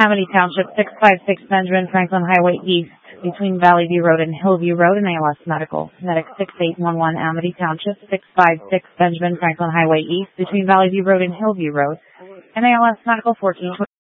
Amity Township, 656 Benjamin Franklin Highway East, between Valley View Road and Hillview Road, and ALS Medical. Medic 6811, Amity Township, 656 Benjamin Franklin Highway East, between Valley View Road and Hillview Road, and ALS Medical 1420.